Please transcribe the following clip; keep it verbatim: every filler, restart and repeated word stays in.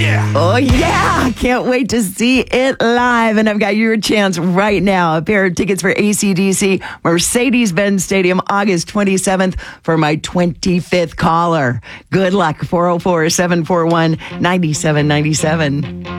yeah. Oh, yeah. Can't wait to see it live. And I've got your chance right now. A pair of tickets for A C D C, Mercedes-Benz Stadium, August twenty-seventh for my twenty-fifth caller. Good luck. four oh four, seven four one, nine seven nine seven.